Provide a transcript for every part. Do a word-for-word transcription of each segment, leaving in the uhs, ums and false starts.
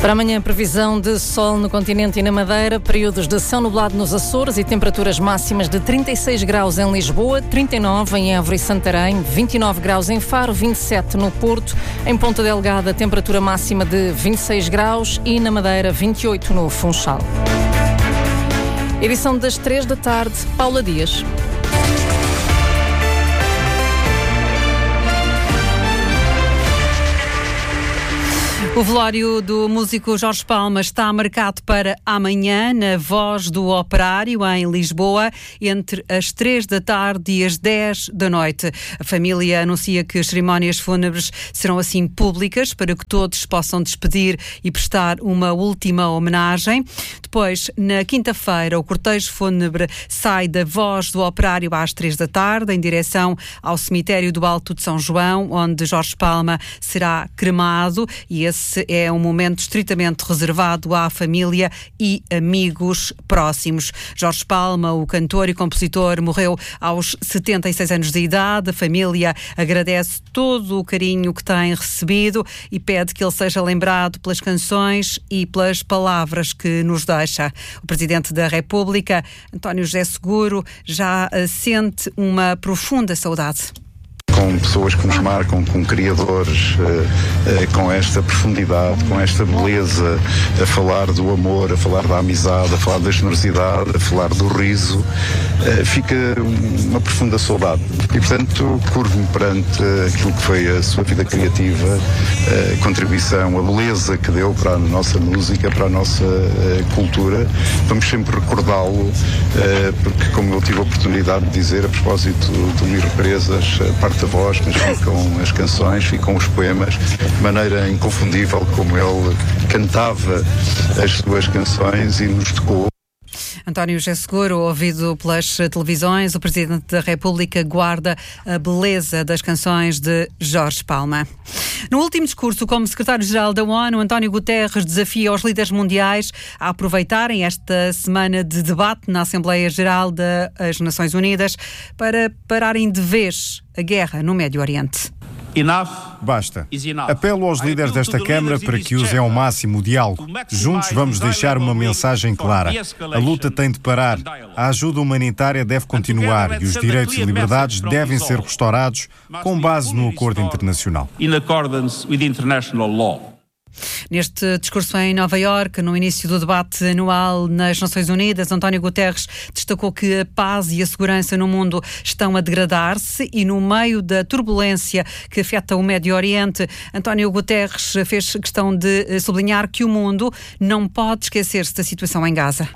Para amanhã, previsão de sol no continente e na Madeira, períodos de céu nublado nos Açores e temperaturas máximas de trinta e seis graus em Lisboa, trinta e nove em Évora e Santarém, vinte e nove graus em Faro, vinte e sete no Porto, em Ponta Delgada, temperatura máxima de vinte e seis graus e na Madeira, vinte e oito no Funchal. Edição das três da tarde, Paula Dias. O velório do músico Jorge Palma está marcado para amanhã na Voz do Operário, em Lisboa, entre as três da tarde e as dez da noite. A família anuncia que as cerimónias fúnebres serão assim públicas para que todos possam despedir e prestar uma última homenagem. Depois, na quinta-feira, o cortejo fúnebre sai da Voz do Operário às três da tarde, em direção ao cemitério do Alto de São João, onde Jorge Palma será cremado, e esse é um momento estritamente reservado à família e amigos próximos. Jorge Palma, o cantor e compositor, morreu aos setenta e seis anos de idade. A família agradece todo o carinho que tem recebido e pede que ele seja lembrado pelas canções e pelas palavras que nos deixa. O Presidente da República, António José Seguro, já sente uma profunda saudade. Com pessoas que nos marcam, com criadores, uh, uh, com esta profundidade, com esta beleza, a falar do amor, a falar da amizade, a falar da generosidade, a falar do riso, uh, fica uma profunda saudade. E, portanto, curvo-me perante aquilo que foi a sua vida criativa, a contribuição, a beleza que deu para a nossa música, para a nossa uh, cultura. Vamos sempre recordá-lo, uh, porque, como eu tive a oportunidade de dizer, a propósito do Luís Represas, a parte da voz, mas ficam as canções, ficam os poemas, de maneira inconfundível como ele cantava as suas canções e nos tocou. António José Seguro, ouvido pelas televisões, o Presidente da República guarda a beleza das canções de Jorge Palma. No último discurso como Secretário-Geral da ONU, António Guterres desafia os líderes mundiais a aproveitarem esta semana de debate na Assembleia Geral das Nações Unidas para pararem de vez a guerra no Médio Oriente. Basta. Apelo aos líderes desta Câmara para que usem ao máximo o diálogo. Juntos vamos deixar uma mensagem clara. A luta tem de parar, a ajuda humanitária deve continuar e os direitos e liberdades devem ser restaurados com base no acordo internacional. Neste discurso em Nova Iorque, no início do debate anual nas Nações Unidas, António Guterres destacou que a paz e a segurança no mundo estão a degradar-se e, no meio da turbulência que afeta o Médio Oriente, António Guterres fez questão de sublinhar que o mundo não pode esquecer-se da situação em Gaza.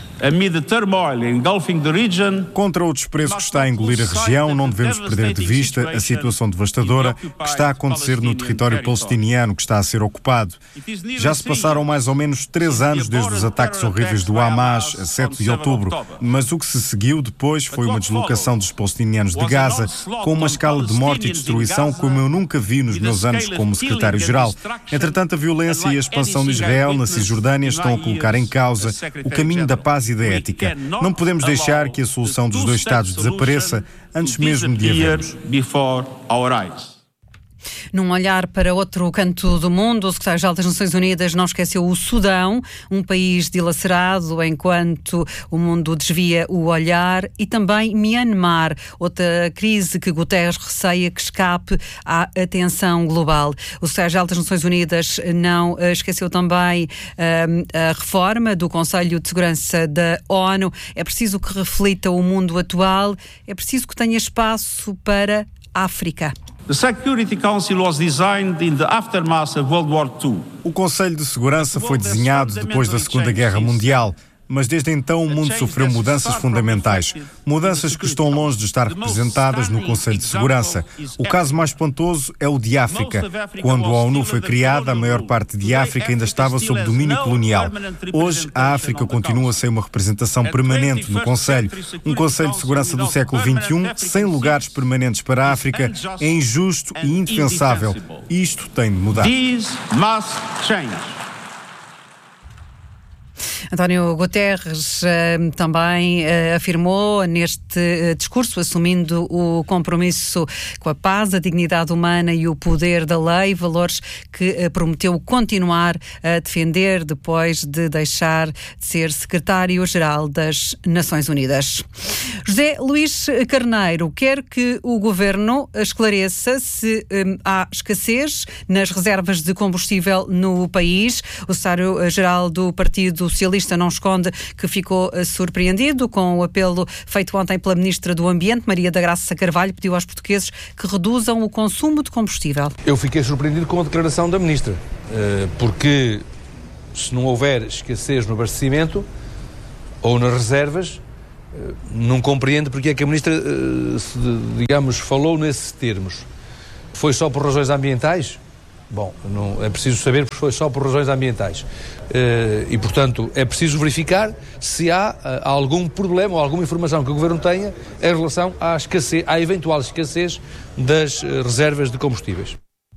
Contra o desprezo que está a engolir a região, não devemos perder de vista a situação devastadora que está a acontecer no território palestiniano que está a ser ocupado. Já se passaram mais ou menos três anos desde os ataques horríveis do Hamas a sete de outubro, mas o que se seguiu depois foi uma deslocação dos palestinianos de Gaza com uma escala de morte e destruição como eu nunca vi nos meus anos como secretário-geral. Entretanto, a violência e a expansão de Israel na Cisjordânia estão a colocar em causa o caminho da paz e da ética. Não podemos deixar que a solução dos dois Estados desapareça antes mesmo de havermos. Num olhar para outro canto do mundo, o secretário-geral das Nações Unidas não esqueceu o Sudão, um país dilacerado enquanto o mundo desvia o olhar, e também Myanmar, outra crise que Guterres receia que escape à atenção global. O secretário-geral das Nações Unidas não esqueceu também um, a reforma do Conselho de Segurança da ONU. É preciso que reflita o mundo atual, é preciso que tenha espaço para a África. O Conselho de Segurança foi desenhado depois da Segunda Guerra Mundial, mas desde então o mundo sofreu mudanças fundamentais, mudanças que estão longe de estar representadas no Conselho de Segurança. O caso mais espantoso é o de África. Quando a ONU foi criada, a maior parte de África ainda estava sob domínio colonial. Hoje, a África continua sem uma representação permanente no Conselho. Um Conselho de Segurança do século vinte e um, sem lugares permanentes para a África, é injusto e indefensável. Isto tem de mudar. António Guterres uh, também uh, afirmou neste uh, discurso, assumindo o compromisso com a paz, a dignidade humana e o poder da lei, valores que uh, prometeu continuar a defender depois de deixar de ser secretário-geral das Nações Unidas. José Luís Carneiro quer que o Governo esclareça se um, há escassez nas reservas de combustível no país. O secretário-geral do Partido Socialista não esconde que ficou surpreendido com o apelo feito ontem pela Ministra do Ambiente, Maria da Graça Carvalho, pediu aos portugueses que reduzam o consumo de combustível. Eu fiquei surpreendido com a declaração da Ministra, porque se não houver escassez no abastecimento ou nas reservas, não compreendo porque é que a Ministra, digamos, falou nesses termos. Foi só por razões ambientais? Bom, não, é preciso saber porque foi só por razões ambientais. Uh, e, portanto, é preciso verificar se há uh, algum problema ou alguma informação que o Governo tenha em relação à escassez, à eventual escassez das uh, reservas de combustíveis.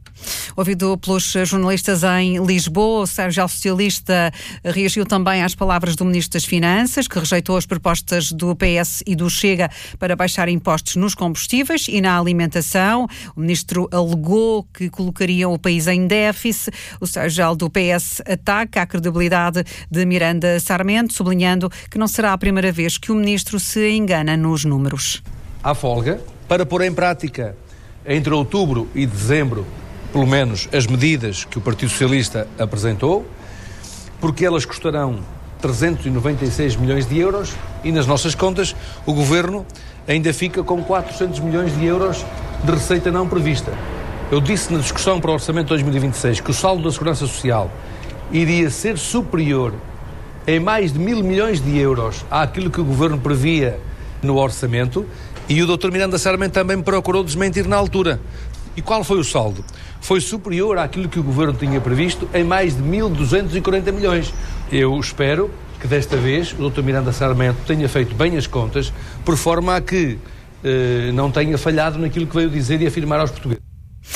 Ouvido pelos jornalistas em Lisboa, o secretário-geral socialista reagiu também às palavras do Ministro das Finanças, que rejeitou as propostas do P S e do Chega para baixar impostos nos combustíveis e na alimentação. O Ministro alegou que colocariam o país em déficit. O secretário-geral do P S ataca a credibilidade de Miranda Sarmento, sublinhando que não será a primeira vez que o Ministro se engana nos números. Há folga para pôr em prática entre outubro e dezembro pelo menos as medidas que o Partido Socialista apresentou, porque elas custarão trezentos e noventa e seis milhões de euros e nas nossas contas o Governo ainda fica com quatrocentos milhões de euros de receita não prevista. Eu disse na discussão para o Orçamento de dois mil e vinte e seis que o saldo da Segurança Social iria ser superior em mais de mil milhões de euros àquilo que o Governo previa no Orçamento, e o doutor Miranda Sarmento também me procurou desmentir na altura. E qual foi o saldo? Foi superior àquilo que o Governo tinha previsto em mais de mil duzentos e quarenta milhões. Eu espero que desta vez o doutor Miranda Sarmento tenha feito bem as contas, por forma a que eh, não tenha falhado naquilo que veio dizer e afirmar aos portugueses.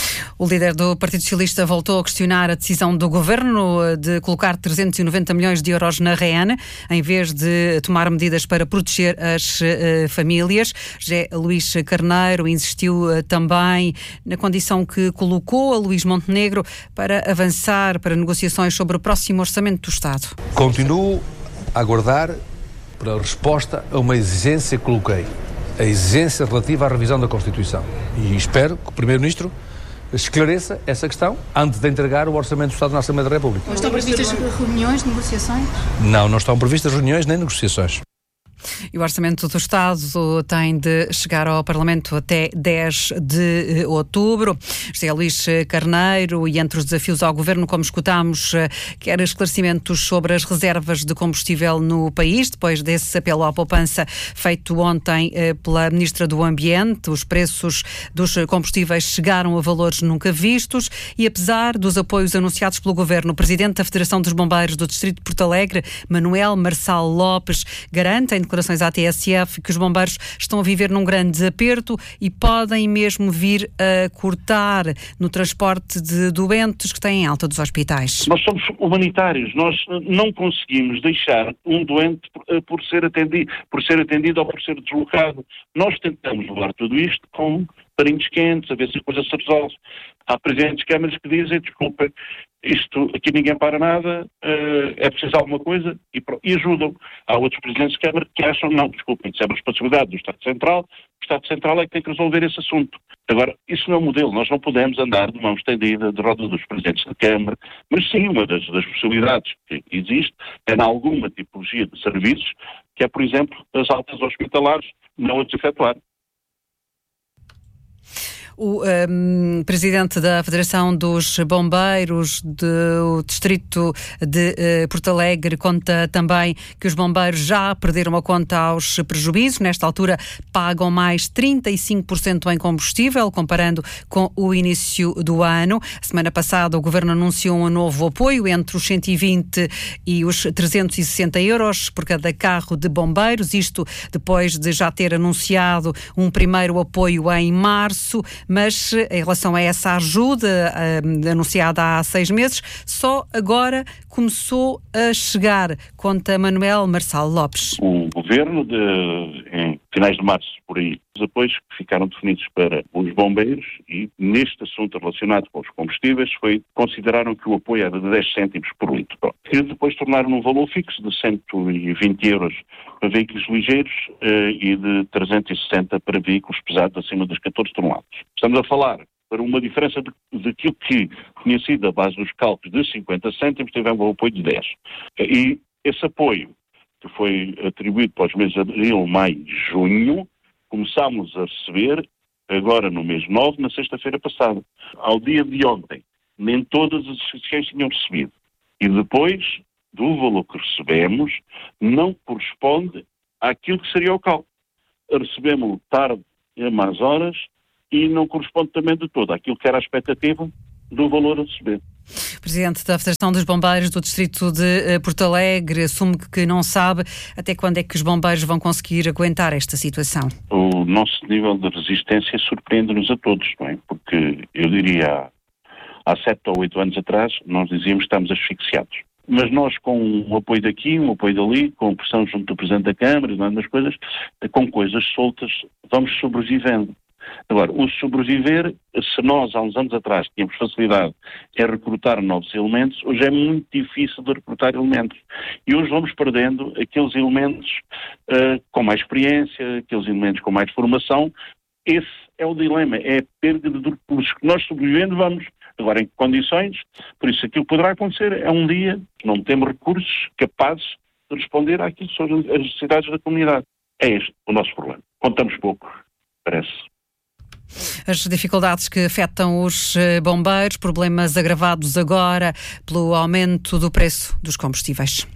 O líder do Partido Socialista voltou a questionar a decisão do Governo de colocar trezentos e noventa milhões de euros na REN, em vez de tomar medidas para proteger as uh, famílias. José Luís Carneiro insistiu uh, também na condição que colocou a Luís Montenegro para avançar para negociações sobre o próximo orçamento do Estado. Continuo a aguardar pela resposta a uma exigência que coloquei, a exigência relativa à revisão da Constituição. E espero que o Primeiro-Ministro esclareça essa questão antes de entregar o Orçamento do Estado na Assembleia da República. Mas estão previstas reuniões, negociações? Não, não estão previstas reuniões nem negociações. E o Orçamento do Estado tem de chegar ao Parlamento até dez de outubro. José Luís Carneiro, e entre os desafios ao Governo, como escutámos, quer esclarecimentos sobre as reservas de combustível no país, depois desse apelo à poupança feito ontem pela Ministra do Ambiente. Os preços dos combustíveis chegaram a valores nunca vistos e, apesar dos apoios anunciados pelo Governo, o Presidente da Federação dos Bombeiros do Distrito de Porto Alegre, Manuel Marçal Lopes, garante em declarações à T S F que os bombeiros estão a viver num grande desaperto e podem mesmo vir a cortar no transporte de doentes que têm alta dos hospitais. Nós somos humanitários, nós não conseguimos deixar um doente por ser atendido, por ser atendido ou por ser deslocado. Nós tentamos levar tudo isto com parinhos quentes, a ver se a coisa se resolve. Há presidentes de câmaras que dizem, desculpa, isto aqui ninguém para nada, uh, é preciso alguma coisa e, e ajudam. Há outros presidentes de câmara que acham, não, desculpem, isso é a responsabilidade do Estado Central, o Estado Central é que tem que resolver esse assunto. Agora, isso não é um modelo, nós não podemos andar de mão estendida de roda dos presidentes da Câmara, mas sim, uma das, das possibilidades que existe é em alguma tipologia de serviços, que é, por exemplo, as altas hospitalares não a desefetuar. O um, presidente da Federação dos Bombeiros do Distrito de uh, Porto Alegre conta também que os bombeiros já perderam a conta aos prejuízos. Nesta altura pagam mais trinta e cinco por cento em combustível, comparando com o início do ano. A semana passada o Governo anunciou um novo apoio entre os cento e vinte e os trezentos e sessenta euros por cada carro de bombeiros. Isto depois de já ter anunciado um primeiro apoio em março. mas em relação a essa ajuda uh, anunciada há seis meses, só agora começou a chegar, conta Manuel Marçal Lopes. O governo, de, em finais de março, por aí, os apoios que ficaram definidos para os bombeiros e neste assunto relacionado com os combustíveis foi, consideraram que o apoio era de dez cêntimos por litro. E depois tornaram um valor fixo de cento e vinte euros para veículos ligeiros eh, e de trezentos e sessenta para veículos pesados acima dos catorze toneladas. Estamos a falar para uma diferença de, daquilo que tinha sido a base dos cálculos de cinquenta cêntimos, tivemos um apoio de dez. E esse apoio, que foi atribuído para os meses de abril, maio e junho, começámos a receber agora no mês nove, na sexta-feira passada. Ao dia de ontem, nem todas as associações tinham recebido. E depois do valor que recebemos, não corresponde àquilo que seria o cálculo. Recebemos tarde e a más horas e não corresponde também de todo àquilo que era a expectativa do valor a receber. Presidente da Federação dos Bombeiros do Distrito de Porto Alegre assume que não sabe até quando é que os bombeiros vão conseguir aguentar esta situação. O nosso nível de resistência surpreende-nos a todos, não é? Porque eu diria há sete ou oito anos atrás nós dizíamos que estamos asfixiados. Mas nós, com um apoio daqui, um apoio dali, com pressão junto do Presidente da Câmara, das coisas, com coisas soltas, vamos sobrevivendo. Agora, o sobreviver, se nós há uns anos atrás tínhamos facilidade em recrutar novos elementos, hoje é muito difícil de recrutar elementos. E hoje vamos perdendo aqueles elementos uh, com mais experiência, aqueles elementos com mais formação. Esse é o dilema, é a perda de recursos. Nós sobrevivendo vamos, agora em que condições, por isso aquilo que poderá acontecer é um dia que não temos recursos capazes de responder àquilo que são as necessidades da comunidade. É este o nosso problema. Contamos pouco, parece. As dificuldades que afetam os bombeiros, problemas agravados agora pelo aumento do preço dos combustíveis.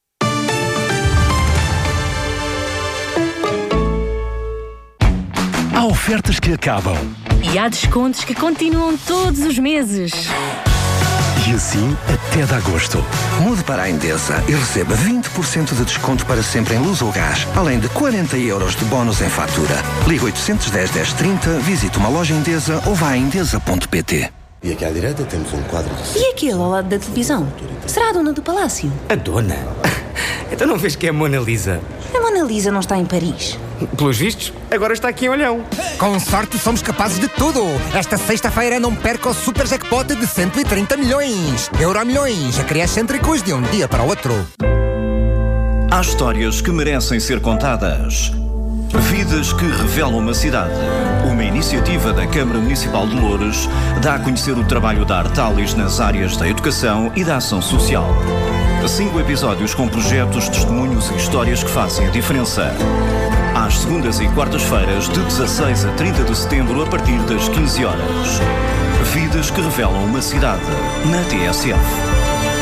Há ofertas que acabam. E há descontos que continuam todos os meses. E assim até de agosto. Mude para a Endesa e receba vinte por cento de desconto para sempre em luz ou gás, além de quarenta euros de bónus em fatura. Ligue oitocentos e dez, dez trinta, visite uma loja Endesa ou vá a endesa ponto pt. E aqui à direita temos um quadro de... E aquele ao lado da televisão? Será a dona do palácio? A dona? Então não vês que é a Mona Lisa? A Mona Lisa não está em Paris. Pelos vistos, agora está aqui em Olhão. Com sorte somos capazes de tudo. Esta sexta-feira não perca o super jackpot de cento e trinta milhões. Euromilhões, a criar excêntricos de um dia para o outro. Há histórias que merecem ser contadas. Vidas que revelam uma cidade. Uma iniciativa da Câmara Municipal de Loures dá a conhecer o trabalho da Artalis nas áreas da educação e da ação social. Cinco episódios com projetos, testemunhos e histórias que fazem a diferença. Às segundas e quartas-feiras, de dezasseis a trinta de setembro, a partir das quinze horas. Vidas que revelam uma cidade, na T S F.